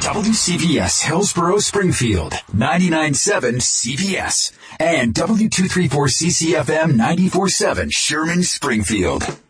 WCVS Hillsborough Springfield, 99.7 CVS, and W234 CCFM 94.7 Sherman Springfield.